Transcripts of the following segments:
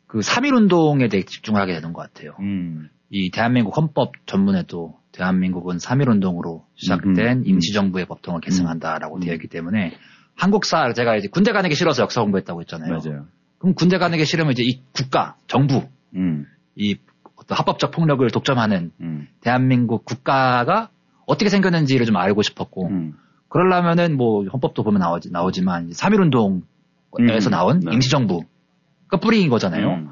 그 3.1운동에 대해 집중을 하게 되는 것 같아요. 이 대한민국 헌법 전문에도 대한민국은 3.1운동으로 시작된 임시정부의 법통을 계승한다라고 되어 있기 때문에 한국사, 제가 이제 군대 가는 게 싫어서 역사 공부했다고 했잖아요. 맞아요. 그럼 군대 가는 게 싫으면 이제 이 국가, 정부, 이 어떤 합법적 폭력을 독점하는 대한민국 국가가 어떻게 생겼는지를 좀 알고 싶었고, 그러려면은 뭐 헌법도 보면 나오지만 3.1운동에서 나온 임시정부가 뿌리인 거잖아요.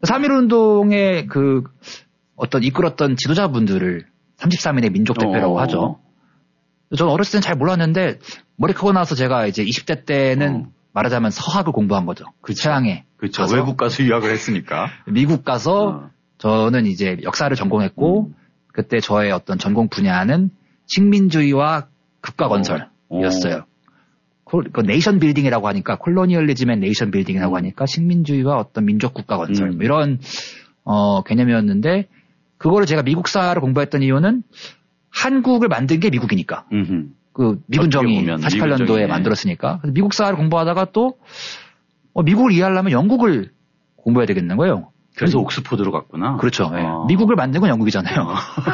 3.1운동의 그 어떤 이끌었던 지도자분들을 33인의 민족대표라고 하죠. 저는 어렸을 때는 잘 몰랐는데 머리 크고 나서 제가 이제 20대 때는 말하자면 서학을 공부한 거죠. 그 최양에. 그렇죠. 외국 가서 유학을 했으니까. 미국 가서 저는 이제 역사를 전공했고 그때 저의 어떤 전공 분야는 식민주의와 국가 건설이었어요. 그 네이션 빌딩이라고 하니까 콜로니얼리즘 앤 네이션 빌딩이라고 하니까 식민주의와 어떤 민족 국가 건설 뭐 이런 개념이었는데 그거를 제가 미국사를 공부했던 이유는 한국을 만든 게 미국이니까. 그 미군정이 48년도에 만들었으니까. 그래서 미국사를 공부하다가 또 미국을 이해하려면 영국을 공부해야 되겠는 거예요. 그래서 옥스포드로 갔구나. 그렇죠. 네. 미국을 만든 건 영국이잖아요.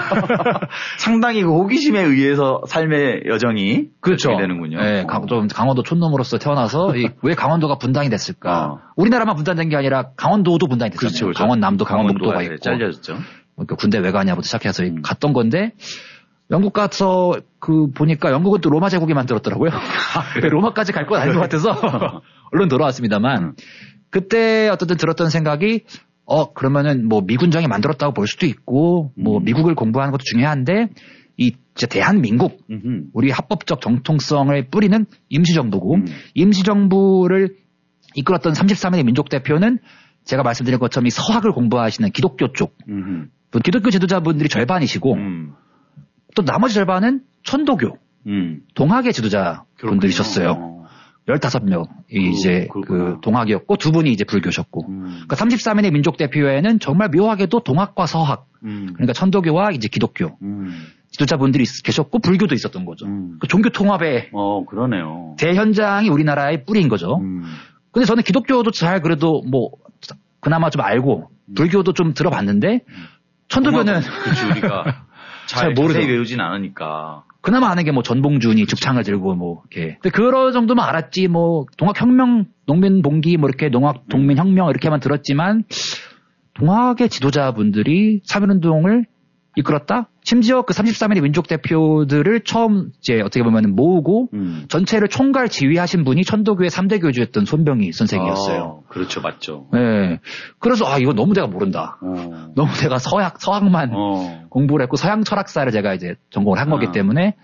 상당히 그 호기심에 의해서 삶의 여정이 그렇죠. 되는군요. 네, 좀 강원도 촌놈으로서 태어나서 왜 강원도가 분당이 됐을까? 우리나라만 분단된 게 아니라 강원도도 분단이 됐잖아요. 그렇죠, 그렇죠. 강원남도, 강원북도가 있고. 잘려졌죠. 그러니까 군대 왜 가냐부터 시작해서 갔던 건데 영국 가서 보니까 영국은 또 로마 제국이 만들었더라고요. 로마까지 갈 건 아닌 것 같아서 얼른 돌아왔습니다만 그때 어쨌든 들었던 생각이 그러면은 뭐 미군정이 만들었다고 볼 수도 있고 뭐 미국을 공부하는 것도 중요한데 이 진짜 대한민국 우리 합법적 정통성을 뿌리는 임시정부고 임시정부를 이끌었던 33인의 민족대표는 제가 말씀드린 것처럼 이 서학을 공부하시는 기독교 쪽 기독교 지도자분들이 절반이시고 또 나머지 절반은 천도교 동학의 지도자분들이셨어요. 15명 이제 그 동학이었고 두 분이 이제 불교셨고 그러니까 33인의 민족대표회에는 정말 묘하게도 동학과 서학 그러니까 천도교와 이제 기독교 지도자분들이 계셨고 불교도 있었던 거죠. 그 종교 통합의 그러네요. 대현장이 우리나라의 뿌리인 거죠. 근데 저는 기독교도 잘 그래도 뭐 그나마 좀 알고 불교도 좀 들어봤는데 천도교는 그렇지 우리가 잘 모르게 외우진 않으니까. 그나마 아는 게 뭐 전봉준이 죽창을 들고 뭐 이렇게. 근데 그런 정도만 알았지 뭐 동학혁명, 농민봉기 뭐 이렇게 동민혁명 이렇게만 들었지만 동학의 지도자분들이 3.1운동을 이끌었다? 심지어 그 33인의 민족 대표들을 처음 이제 어떻게 보면 모으고 전체를 총괄 지휘하신 분이 천도교의 3대 교주였던 손병희 선생이었어요. 그렇죠. 맞죠. 네. 그래서 이거 너무 내가 모른다. 너무 내가 서학만 공부를 했고 서양 철학사를 제가 이제 전공을 한 거기 때문에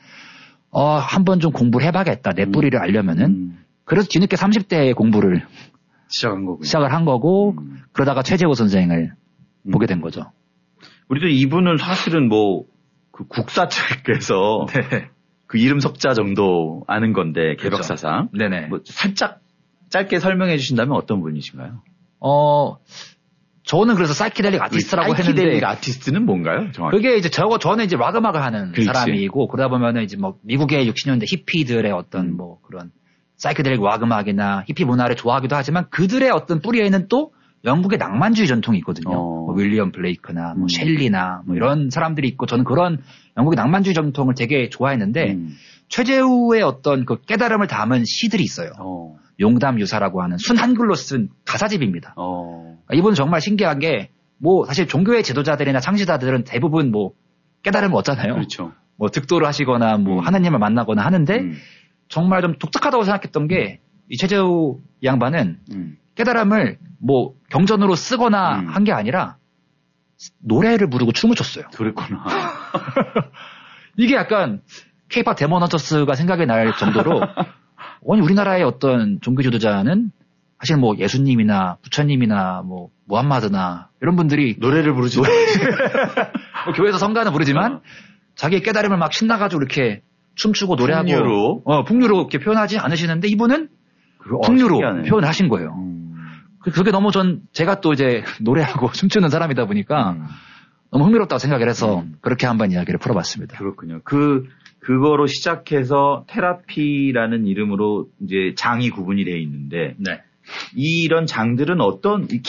한번 좀 공부를 해봐야겠다. 내 뿌리를 알려면은. 그래서 뒤늦게 30대에 공부를 시작을 한 거고 그러다가 최재호 선생을 보게 된 거죠. 우리도 이분은 사실은 그 국사책에서 그 이름 석자 정도 아는 건데 개벽사상. 네네. 뭐 살짝 짧게 설명해 주신다면 어떤 분이신가요? 저는 그래서 사이키델릭 아티스트라고 했는데. 사이키델릭 아티스트는 뭔가요? 정확히. 그게 이제 저는 이제 락 음악을 하는 사람이고 그러다 보면은 이제 뭐 미국의 60년대 히피들의 어떤 뭐 그런 사이키델릭 락 음악이나 히피 문화를 좋아하기도 하지만 그들의 어떤 뿌리에는 또 영국의 낭만주의 전통이 있거든요. 뭐 윌리엄 블레이크나 뭐 셸리나 뭐 이런 사람들이 있고 저는 그런 영국의 낭만주의 전통을 되게 좋아했는데 최재우의 어떤 그 깨달음을 담은 시들이 있어요. 용담유사라고 하는 순 한글로 쓴 가사집입니다. 이분은 정말 신기한 게 뭐 사실 종교의 지도자들이나 창시자들은 대부분 뭐 깨달음을 얻잖아요. 그렇죠. 뭐 득도를 하시거나 뭐 하나님을 만나거나 하는데 정말 좀 독특하다고 생각했던 게 이 최재우 양반은 깨달음을 뭐 경전으로 쓰거나 한 게 아니라 노래를 부르고 춤을 췄어요. 그랬구나. 이게 약간 케이팝 데몬 헌터스가 생각이 날 정도로 아니 우리나라의 어떤 종교 지도자는 사실 뭐 예수님이나 부처님이나 뭐 무함마드나 이런 분들이 노래를 부르지 뭐 교회에서 성가는 부르지만 자기의 깨달음을 막 신나가지고 이렇게 춤추고 노래하고 풍류로 이렇게 표현하지 않으시는데 이분은 풍류로 표현을 하신 거예요. 그게 너무 제가 또 이제 노래하고 춤추는 사람이다 보니까 너무 흥미롭다고 생각을 해서 그렇게 한번 이야기를 풀어봤습니다. 그렇군요. 그거로 시작해서 테라피라는 이름으로 이제 장이 구분이 되어 있는데 이런 장들은 어떤